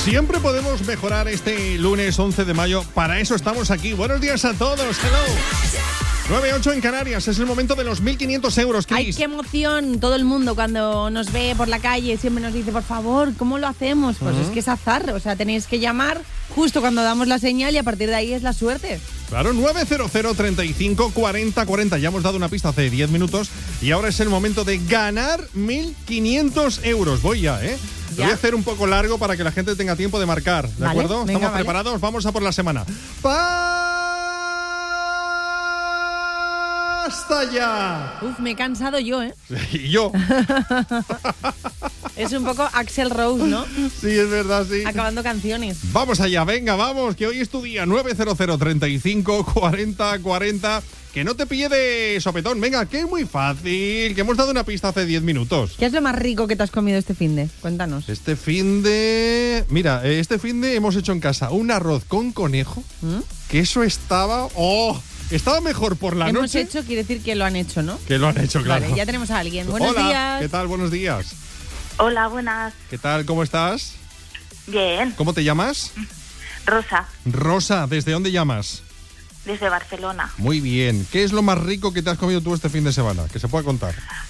Siempre podemos mejorar este lunes 11 de mayo. Para eso estamos aquí. Buenos días a todos. Hello. 9-8 en Canarias. Es el momento de los 1.500 euros, Cris. ¡Ay, qué emoción! Todo el mundo cuando nos ve por la calle siempre nos dice, por favor, ¿cómo lo hacemos? Pues es que es azar. O sea, tenéis que llamar justo cuando damos la señal y a partir de ahí es la suerte. Claro, 900 35 40 40. Ya hemos dado una pista hace 10 minutos y ahora es el momento de ganar 1.500 euros. Voy ya, ¿eh? Lo voy a hacer un poco largo para que la gente tenga tiempo de marcar, ¿de acuerdo? Venga, ¿Estamos preparados? Vamos a por la semana. ¡Basta ya! Uf, me he cansado yo, ¿eh? Y yo. Es un poco Axl Rose, ¿no? Sí, es verdad, sí. Acabando canciones. Vamos allá, venga, vamos, que hoy es tu día. 900 35 40 40. Que no te pille de sopetón. Venga, que es muy fácil, que hemos dado una pista hace 10 minutos. ¿Qué es lo más rico que te has comido este finde? Cuéntanos. Este finde hemos hecho en casa un arroz con conejo, que eso estaba... ¡Oh! Estaba mejor por la noche. Hemos hecho, quiere decir que lo han hecho, ¿no? Que lo han hecho, claro. Vale, ya tenemos a alguien. Buenos Hola, días. ¿qué tal? Buenos días. Hola, buenas. ¿Qué tal? ¿Cómo estás? Bien. ¿Cómo te llamas? Rosa, Rosa, ¿desde dónde llamas? desde Barcelona. Muy bien. ¿Qué es lo más rico que te has comido tú este fin de semana? Que se pueda contar.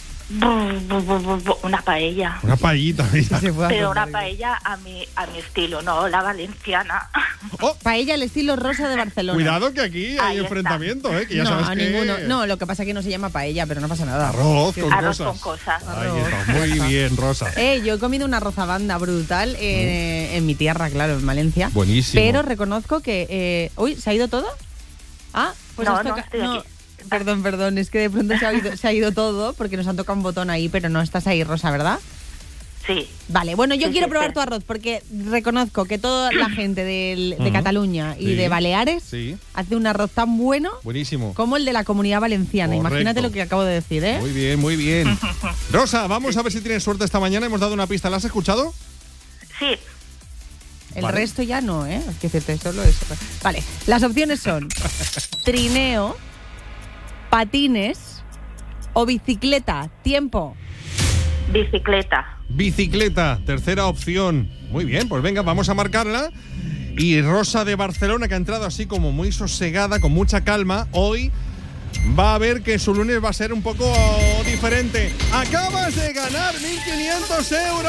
Una paella. Una paellita, mira. Pero una paella a mi estilo, no la valenciana. Oh, Paella al estilo Rosa de Barcelona. cuidado que aquí hay Ahí está. enfrentamiento, que ya no, sabes a que... ninguno. No, lo que pasa es que no se llama paella, pero no pasa nada. Arroz con Arroz cosas. con cosas. Ahí está. Muy bien, Rosa. Yo he comido una rozabanda brutal en mi tierra, claro, en Valencia. Buenísimo. Pero reconozco que... ¿Uy, se ha ido todo? Ah, pues No, has no, toca- estoy aquí. Perdón, es que de pronto se ha ido todo porque nos han tocado un botón ahí, pero no estás ahí, Rosa, ¿verdad? Sí. Vale, bueno, yo Sí, quiero sí, probar sí. tu arroz porque reconozco que toda la gente de Cataluña y Sí. de Baleares Sí. hace un arroz tan bueno Buenísimo. como el de la Comunidad Valenciana. Correcto. Imagínate lo que acabo de decir, ¿eh? Muy bien, muy bien. Rosa, vamos a ver si tienes suerte esta mañana. Hemos dado una pista. ¿La has escuchado? Sí. El Vale. resto ya no, ¿eh? Es que decirte solo eso. Vale, las opciones son trineo, patines o bicicleta. Tiempo. Bicicleta. Bicicleta, tercera opción. Muy bien, pues venga, vamos a marcarla. Y Rosa de Barcelona, que ha entrado así como muy sosegada, con mucha calma, hoy va a ver que su lunes va a ser un poco diferente. ¡Acabas de ganar 1.500 euros!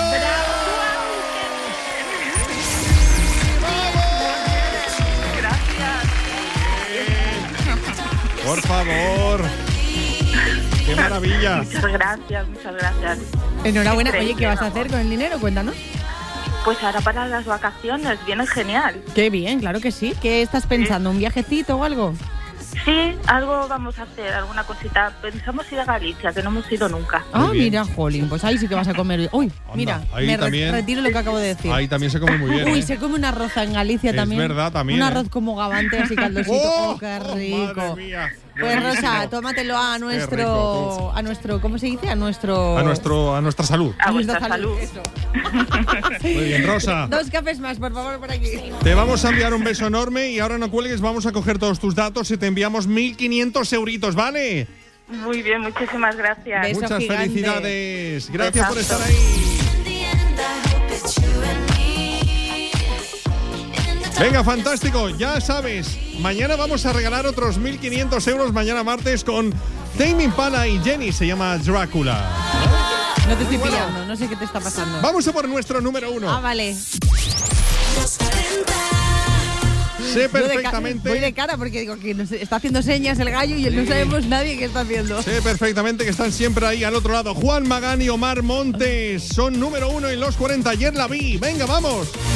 Por favor. ¡Qué maravilla! Muchas gracias, muchas gracias. Enhorabuena. Oye, Increíble, ¿qué vas a vamos. hacer con el dinero? Cuéntanos. Pues ahora para las vacaciones, viene genial. Qué bien, claro que sí. ¿Qué estás pensando? ¿Un viajecito o algo? Sí, algo vamos a hacer, alguna cosita. Pensamos ir a Galicia, que no hemos ido nunca. Ah, bien. mira, jolín, pues ahí sí que vas a comer. Uy, mira, ahí me también. retiro lo que acabo de decir. Ahí también se come muy bien. Uy, ¿eh? se come una arroz en Galicia Es también. verdad, también, Un ¿eh? arroz como gabante, así caldosito. ¡Oh, qué rico! Madre mía. Pues Buenísimo. Rosa, tómatelo a rico, nuestro, ¿cómo se dice? A nuestra salud. A nuestra vuestra salud. Eso. Muy bien, Rosa. 2 cafés más, por favor, por aquí. Te vamos a enviar un beso enorme y ahora no cuelgues, vamos a coger todos tus datos y te enviamos 1.500 euritos, ¿vale? Muy bien, muchísimas gracias. Beso Muchas gigante. felicidades. Gracias por Besazo. estar ahí. Venga, fantástico. Ya sabes, mañana vamos a regalar otros 1.500 euros, mañana martes, con Tame Impala y Jenny. Se llama Drácula. No te estoy pillando, no sé qué te está pasando. Vamos a por nuestro número 1. Ah, vale. Sé perfectamente. Voy de cara porque digo que nos está haciendo señas el gallo y no sabemos nadie qué está haciendo. Sé perfectamente que están siempre ahí al otro lado. Juan Magán y Omar Montes son número 1 en los 40. Ayer la vi. Venga, vamos.